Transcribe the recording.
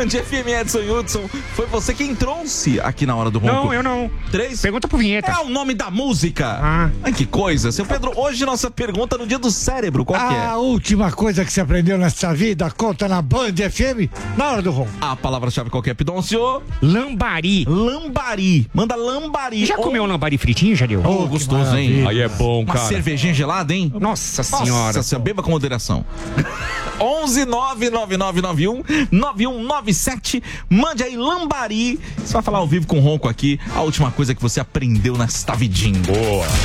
Band FM, Edson Hudson. Foi você quem trouxe aqui na hora do ronco. Não, eu não. 3. Pergunta pro Vinheta. É o nome da música. Ah. Que coisa. Seu Pedro, hoje nossa pergunta no dia do cérebro, qual que é? A última coisa que você aprendeu nessa vida, conta na Band FM, na hora do ronco. A palavra-chave qual que é, Pidoncio? Lambari. Lambari. Manda lambari. Já comeu um lambari fritinho, Jadil? Oh, gostoso, hein? Aí é bom, Uma cara. cervejinha gelada, hein? Nossa senhora. Nossa, beba com moderação. 11 99991 9197. Mande aí lambari. Você vai falar ao vivo com o Ronco aqui a última coisa que você aprendeu nesta vidinha. Boa.